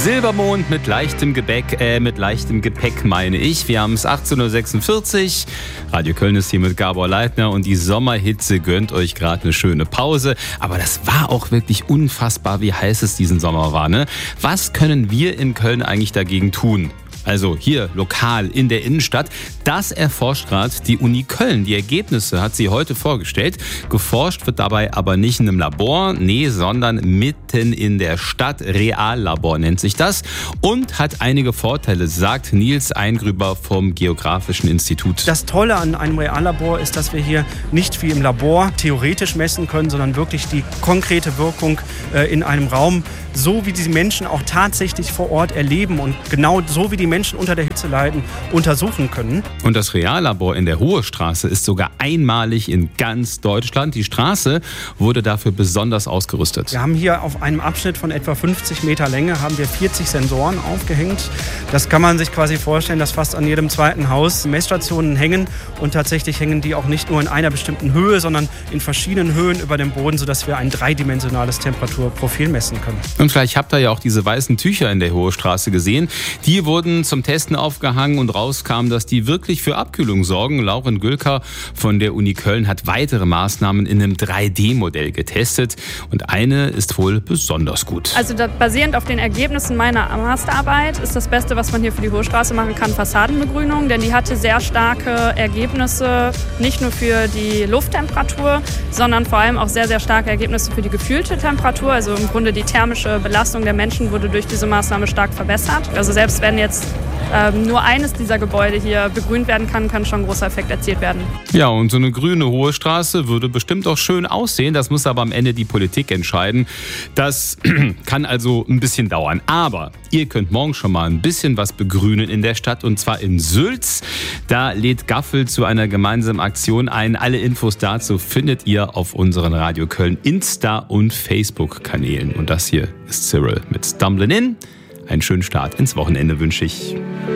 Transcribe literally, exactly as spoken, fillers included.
Silbermond mit leichtem Gebäck, äh, mit leichtem Gepäck meine ich. Wir haben es achtzehn Uhr sechsundvierzig. Radio Köln ist hier mit Gabor Leitner und die Sommerhitze gönnt euch gerade eine schöne Pause. Aber das war auch wirklich unfassbar, wie heiß es diesen Sommer war, ne? Was können wir in Köln eigentlich dagegen tun? Also hier lokal in der Innenstadt. Das erforscht gerade die Uni Köln. Die Ergebnisse hat sie heute vorgestellt. Geforscht wird dabei aber nicht in einem Labor, nee, sondern mitten in der Stadt. Reallabor nennt sich das und hat einige Vorteile, sagt Nils Eingrüber vom Geografischen Institut. Das Tolle an einem Reallabor ist, dass wir hier nicht wie im Labor theoretisch messen können, sondern wirklich die konkrete Wirkung äh, in einem Raum, so wie die Menschen auch tatsächlich vor Ort erleben und genau so wie die Menschen unter der Hitze leiden, untersuchen können. Und das Reallabor in der Hohe Straße ist sogar einmalig in ganz Deutschland. Die Straße wurde dafür besonders ausgerüstet. Wir haben hier auf einem Abschnitt von etwa fünfzig Meter Länge haben wir vierzig Sensoren aufgehängt. Das kann man sich quasi vorstellen, dass fast an jedem zweiten Haus Messstationen hängen. Und tatsächlich hängen die auch nicht nur in einer bestimmten Höhe, sondern in verschiedenen Höhen über dem Boden, sodass wir ein dreidimensionales Temperaturprofil messen können. Und vielleicht habt ihr ja auch diese weißen Tücher in der Hohe Straße gesehen. Die wurden zum Testen aufgehangen und rauskam, dass die wirklich für Abkühlung sorgen. Lauren Gülker von der Uni Köln hat weitere Maßnahmen in einem drei D Modell getestet. Und eine ist wohl besonders gut. Also basierend auf den Ergebnissen meiner Masterarbeit ist das Beste, was man hier für die Hohe Straße machen kann, Fassadenbegrünung. Denn die hatte sehr starke Ergebnisse, nicht nur für die Lufttemperatur, sondern vor allem auch sehr, sehr starke Ergebnisse für die gefühlte Temperatur. Also im Grunde die thermische Belastung der Menschen wurde durch diese Maßnahme stark verbessert. Also selbst wenn jetzt ähm, nur eines dieser Gebäude hier begrünt werden kann, kann schon ein großer Effekt erzielt werden. Ja, und so eine grüne Hohe Straße würde bestimmt auch schön aussehen. Das muss aber am Ende die Politik entscheiden. Das kann also ein bisschen dauern. Aber ihr könnt morgen schon mal ein bisschen was begrünen in der Stadt und zwar in Sülz. Da lädt Gaffel zu einer gemeinsamen Aktion ein. Alle Infos dazu findet ihr auf unseren Radio Köln Insta- und Facebook-Kanälen. Und das hier ist Cyril mit Stumbling In. Einen schönen Start ins Wochenende wünsche ich.